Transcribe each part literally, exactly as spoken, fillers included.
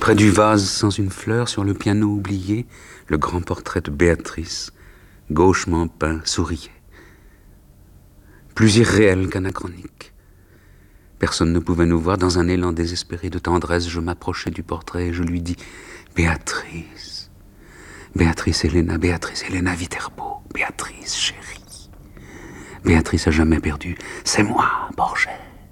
Près du vase sans une fleur, sur le piano oublié, le grand portrait de Béatrice, gauchement peint, souriait. Plus irréel qu'anachronique. Personne ne pouvait nous voir. Dans un élan désespéré de tendresse, je m'approchai du portrait et je lui dis « Béatrice, Béatrice Helena, Béatrice Helena Viterbo, Béatrice chérie, Béatrice à jamais perdue, c'est moi, Borges. »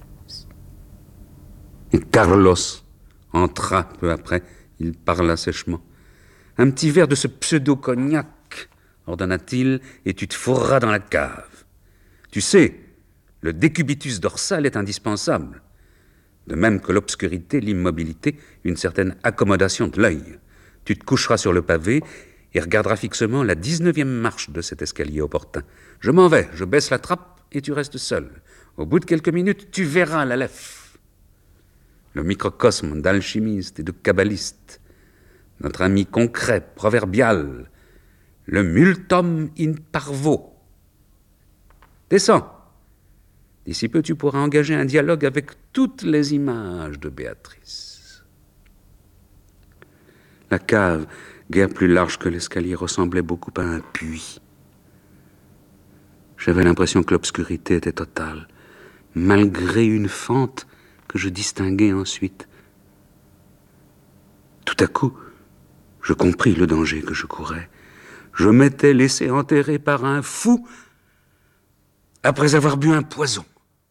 Et Carlos entra peu après, il parla sèchement. « Un petit verre de ce pseudo-cognac, ordonna-t-il, et tu te fourras dans la cave. Tu sais, le décubitus dorsal est indispensable, de même que l'obscurité, l'immobilité, une certaine accommodation de l'œil. Tu te coucheras sur le pavé et regarderas fixement la dix-neuvième marche de cet escalier opportun. Je m'en vais, je baisse la trappe et tu restes seul. Au bout de quelques minutes, tu verras l'Aleph. Le microcosme d'alchimiste et de kabbaliste, notre ami concret, proverbial, le multum in parvo. Descends. D'ici peu, tu pourras engager un dialogue avec toutes les images de Béatrice. » La cave, guère plus large que l'escalier, ressemblait beaucoup à un puits. J'avais l'impression que l'obscurité était totale, malgré une fente que je distinguai ensuite. Tout à coup, je compris le danger que je courais. Je m'étais laissé enterrer par un fou après avoir bu un poison.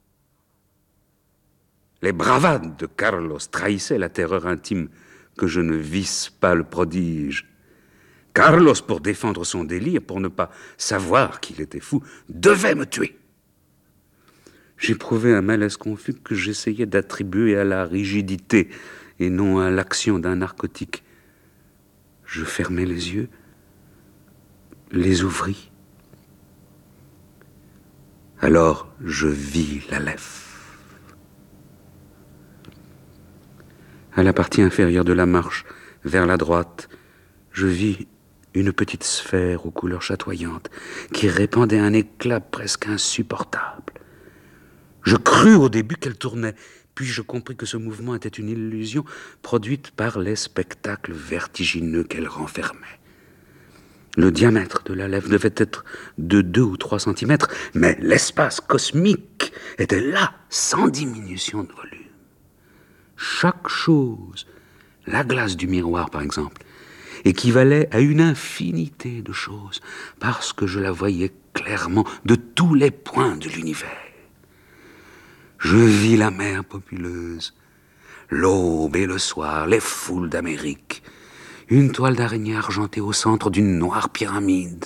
Les bravades de Carlos trahissaient la terreur intime que je ne visse pas le prodige. Carlos, pour défendre son délire, pour ne pas savoir qu'il était fou, devait me tuer. J'éprouvais un malaise confus que j'essayais d'attribuer à la rigidité et non à l'action d'un narcotique. Je fermai les yeux, les ouvris. Alors je vis l'Aleph. À la partie inférieure de la marche, vers la droite, je vis une petite sphère aux couleurs chatoyantes qui répandait un éclat presque insupportable. Je crus au début qu'elle tournait, puis je compris que ce mouvement était une illusion produite par les spectacles vertigineux qu'elle renfermait. Le diamètre de l'Aleph devait être de deux ou trois centimètres, mais l'espace cosmique était là, sans diminution de volume. Chaque chose, la glace du miroir par exemple, équivalait à une infinité de choses, parce que je la voyais clairement de tous les points de l'univers. Je vis la mer populeuse, l'aube et le soir, les foules d'Amérique, une toile d'araignée argentée au centre d'une noire pyramide,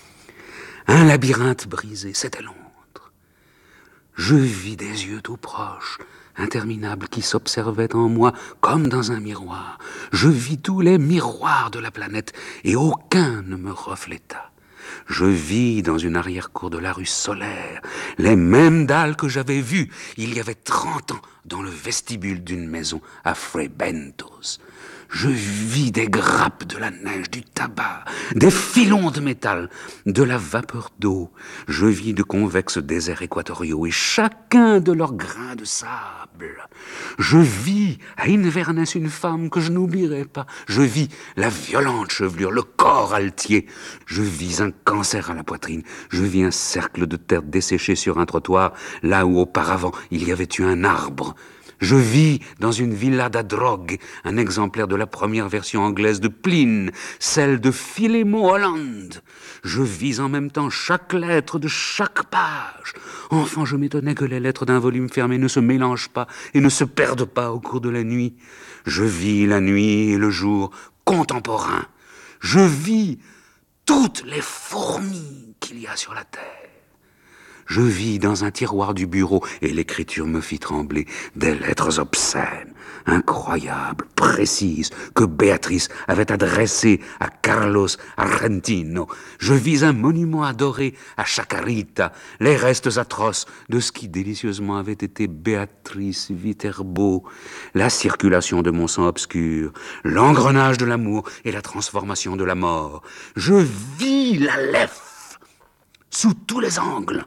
un labyrinthe brisé, c'était Londres. Je vis des yeux tout proches, interminables, qui s'observaient en moi comme dans un miroir. Je vis tous les miroirs de la planète et aucun ne me refléta. Je vis dans une arrière-cour de la rue Solaire les mêmes dalles que j'avais vues il y avait trente ans dans le vestibule d'une maison à Fray Bentos. Je vis des grappes, de la neige, du tabac, des filons de métal, de la vapeur d'eau. Je vis de convexes déserts équatoriaux et chacun de leurs grains de sable. Je vis à Inverness une femme que je n'oublierai pas. Je vis la violente chevelure, le corps altier. Je vis un cancer à la poitrine. Je vis un cercle de terre desséchée sur un trottoir, là où auparavant il y avait eu un arbre. Je vis dans une villa d'Adrogues, un exemplaire de la première version anglaise de Pline, celle de Philémon Holland. Je vis en même temps chaque lettre de chaque page. Enfant, je m'étonnais que les lettres d'un volume fermé ne se mélangent pas et ne se perdent pas au cours de la nuit. Je vis la nuit et le jour contemporains. Je vis toutes les fourmis qu'il y a sur la terre. Je vis dans un tiroir du bureau, et l'écriture me fit trembler, des lettres obscènes, incroyables, précises, que Béatrice avait adressées à Carlos Argentino. Je vis un monument adoré à Chacarita, les restes atroces de ce qui délicieusement avait été Béatrice Viterbo, la circulation de mon sang obscur, l'engrenage de l'amour et la transformation de la mort. Je vis l'Aleph sous tous les angles.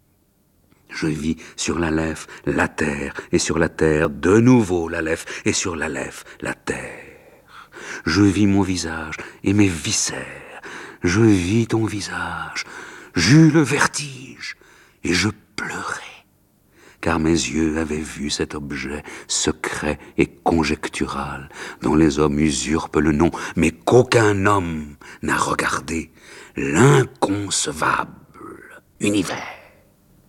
Je vis sur l'Aleph la terre, et sur la terre de nouveau l'Aleph, et sur l'Aleph la terre. Je vis mon visage et mes viscères. Je vis ton visage. J'eus le vertige et je pleurai, car mes yeux avaient vu cet objet secret et conjectural dont les hommes usurpent le nom, mais qu'aucun homme n'a regardé, l'inconcevable univers.